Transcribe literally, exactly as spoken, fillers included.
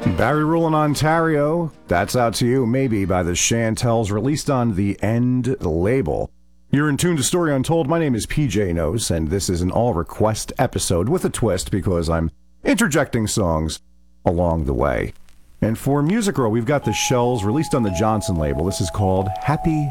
Barry Rule Ontario, that's out to you, maybe, by the Chantels, released on the End label. You're in tune to Story Untold. My name is P J Nose, and this is an all-request episode with a twist because I'm interjecting songs along the way. And for Music Row, we've got the Shells, released on the Johnson label. This is called Happy